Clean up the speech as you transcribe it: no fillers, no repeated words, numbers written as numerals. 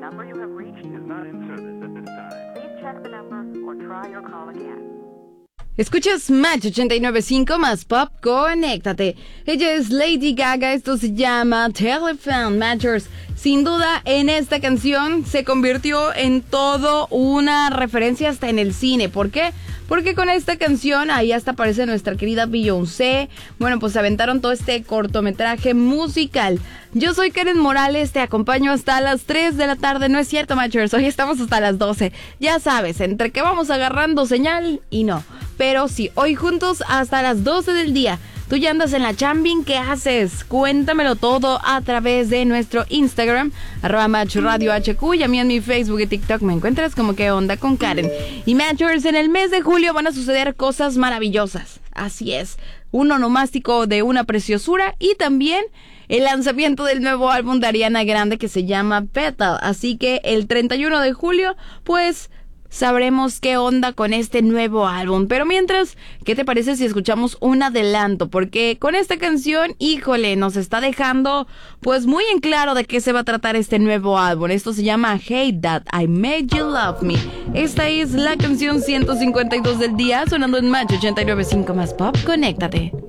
number you have reached is not in service at this time. Please check the number or try your call again. Escuchas Match 89.5 más pop, conéctate. Ella es Lady Gaga, esto se llama Telephone Matchers. Sin duda, en esta canción se convirtió en todo una referencia hasta en el cine. ¿Por qué? Porque con esta canción ahí hasta aparece nuestra querida Beyoncé. Bueno, pues aventaron todo este cortometraje musical. Yo soy Karen Morales, te acompaño hasta las 3 de la tarde. No es cierto, Matchers, hoy estamos hasta las 12. Ya sabes, entre que vamos agarrando señal y no. Pero sí, hoy juntos hasta las 12 del día. Tú ya andas en la chambing, ¿qué haces? Cuéntamelo todo a través de nuestro Instagram, @MatchRadioHQ, y a mí en mi Facebook y TikTok me encuentras como ¿Qué onda con Karen? Y Matchers, en el mes de julio van a suceder cosas maravillosas. Así es, un onomástico de una preciosura y también el lanzamiento del nuevo álbum de Ariana Grande que se llama Petal. Así que el 31 de julio, pues sabremos qué onda con este nuevo álbum. Pero mientras, ¿qué te parece si escuchamos un adelanto? Porque con esta canción, híjole, nos está dejando pues muy en claro de qué se va a tratar este nuevo álbum. Esto se llama Hate That I Made You Love Me. Esta es la canción 152 del día, sonando en Match 89.5 más pop. Conéctate.